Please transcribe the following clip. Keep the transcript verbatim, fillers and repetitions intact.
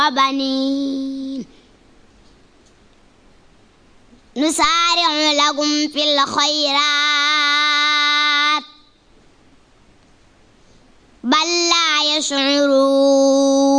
وبنين نسارع لكم في الخيرات بل لا يشعرون